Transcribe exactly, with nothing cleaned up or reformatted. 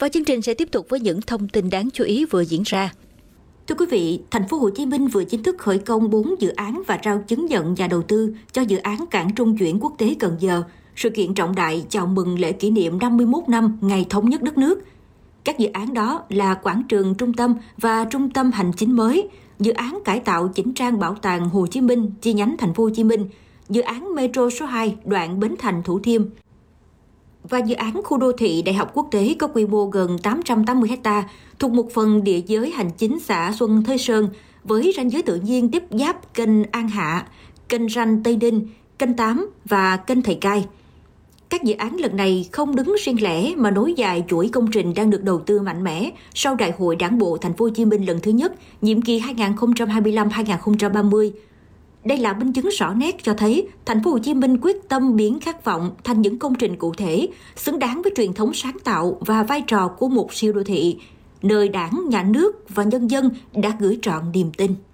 Và chương trình sẽ tiếp tục với những thông tin đáng chú ý vừa diễn ra. Thưa quý vị, thành phố Hồ Chí Minh vừa chính thức khởi công bốn dự án và trao chứng nhận nhà đầu tư cho dự án cảng trung chuyển quốc tế Cần Giờ, sự kiện trọng đại chào mừng lễ kỷ niệm năm mươi mốt năm ngày thống nhất đất nước. Các dự án đó là quảng trường trung tâm và trung tâm hành chính mới, dự án cải tạo chỉnh trang bảo tàng Hồ Chí Minh chi nhánh thành phố Hồ Chí Minh, dự án Metro số hai đoạn Bến Thành Thủ Thiêm và dự án khu đô thị Đại học Quốc tế có quy mô gần tám trăm tám mươi héc ta thuộc một phần địa giới hành chính xã Xuân Thới Sơn với ranh giới tự nhiên tiếp giáp kênh An Hạ, kênh Ranh Tây Ninh, kênh Tám và kênh Thầy Cai. Các dự án lần này không đứng riêng lẻ mà nối dài chuỗi công trình đang được đầu tư mạnh mẽ sau Đại hội Đảng bộ Thành phố Hồ Chí Minh lần thứ nhất, nhiệm kỳ hai nghìn không trăm hai mươi lăm đến hai nghìn không trăm ba mươi. Đây là minh chứng rõ nét cho thấy Thành phố Hồ Chí Minh quyết tâm biến khát vọng thành những công trình cụ thể, xứng đáng với truyền thống sáng tạo và vai trò của một siêu đô thị, nơi Đảng, Nhà nước và nhân dân đã gửi trọn niềm tin.